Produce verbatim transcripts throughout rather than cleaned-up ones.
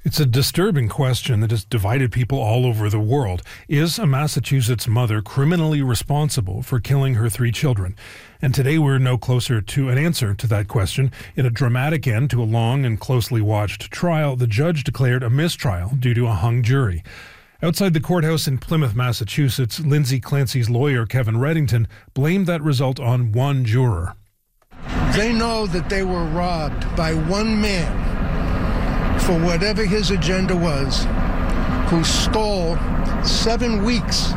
It's a disturbing question that has divided people all over the world. Is a Massachusetts mother criminally responsible for killing her three children? And today we're no closer to an answer to that question. In a dramatic end to a long and closely watched trial, the judge declared a mistrial due to a hung jury. Outside the courthouse in Plymouth, Massachusetts, Lindsay Clancy's lawyer, Kevin Reddington, blamed that result on one juror. They know that they were robbed by one man for whatever his agenda was, who stole seven weeks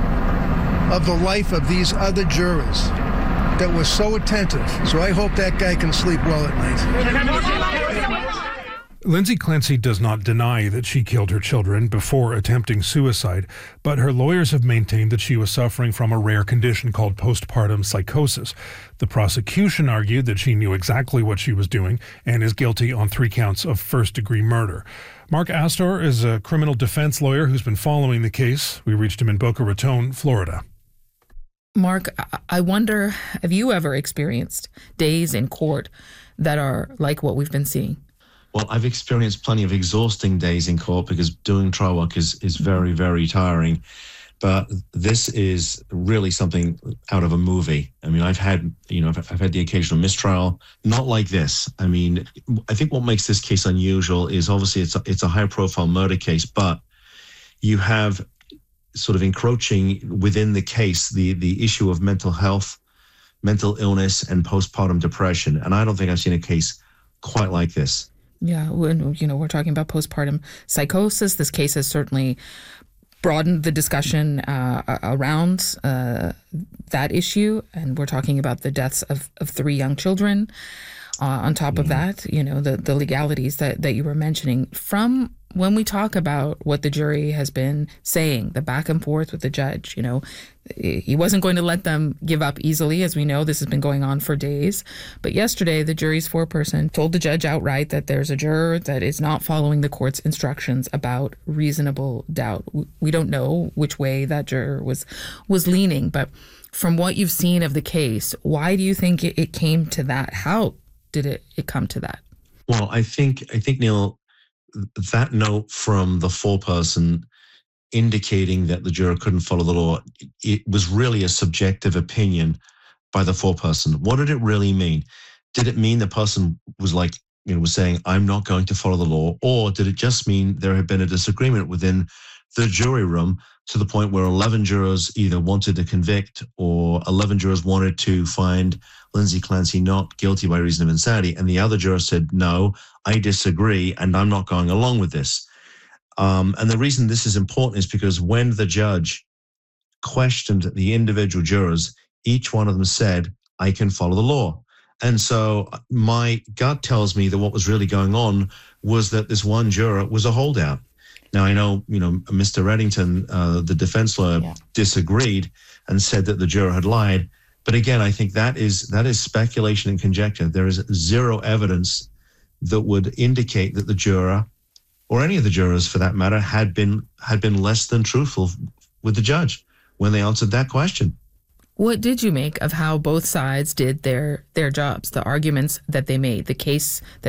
of the life of these other jurors that were so attentive. So I hope that guy can sleep well at night. Lindsay Clancy does not deny that she killed her children before attempting suicide, but her lawyers have maintained that she was suffering from a rare condition called postpartum psychosis. The prosecution argued that she knew exactly what she was doing and is guilty on three counts of first-degree murder. Mark Astor is a criminal defense lawyer who's been following the case. We reached him in Boca Raton, Florida. Mark, I wonder, have you ever experienced days in court that are like what we've been seeing? Well, I've experienced plenty of exhausting days in court because doing trial work is, is very, very tiring. But this is really something out of a movie. I mean, I've had, you know, I've, I've had the occasional mistrial, not like this. I mean, I think what makes this case unusual is obviously it's a, it's a high-profile murder case, but you have sort of encroaching within the case the the issue of mental health, mental illness, and postpartum depression. And I don't think I've seen a case quite like this. Yeah, when, you know, we're talking about postpartum psychosis. This case has certainly broadened the discussion uh, around uh, that issue, and we're talking about the deaths of, of three young children. Uh, on top mm-hmm. of that, you know, the, the legalities that, that you were mentioning. From when we talk about what the jury has been saying, the back and forth with the judge, you know, he wasn't going to let them give up easily. As we know, this has been going on for days. But yesterday, the jury's foreperson told the judge outright that there's a juror that is not following the court's instructions about reasonable doubt. We don't know which way that juror was was leaning, but from what you've seen of the case, why do you think it, it came to that? How did it, it come to that? Well, I think, I think, Neil, that note from the foreperson indicating that the juror couldn't follow the law, it was really a subjective opinion by the foreperson. What did it really mean? Did it mean the person was like, you know, was saying, I'm not going to follow the law? Or did it just mean there had been a disagreement within the jury room to the point where eleven jurors either wanted to convict or eleven jurors wanted to find Lindsay Clancy not guilty by reason of insanity, and the other juror said, no, I disagree, and I'm not going along with this. Um, and the reason this is important is because when the judge questioned the individual jurors, each one of them said, I can follow the law. And so my gut tells me that what was really going on was that this one juror was a holdout. Now, I know, you know, Mister Reddington, uh, the defense lawyer, yeah. disagreed and said that the juror had lied. But again, I think that is that is speculation and conjecture. There is zero evidence that would indicate that the juror, or any of the jurors for that matter, had been had been less than truthful with the judge when they answered that question. What did you make of how both sides did their their jobs, the arguments that they made, the case that